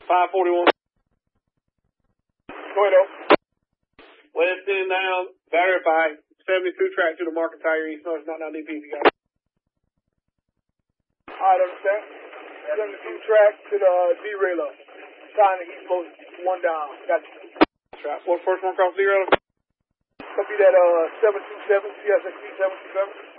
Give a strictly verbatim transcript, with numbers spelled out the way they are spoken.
five forty-one. Go ahead, though. West end down, battery five, seventy-two track to the market tire, east north, not down D P if you got it. All right, understand. seventy-two track to the uh, derailer. Sign the East Coast, one down. Got you. Trap four, first one across zero. Copy that uh, seven two seven, C S X P seven two seven.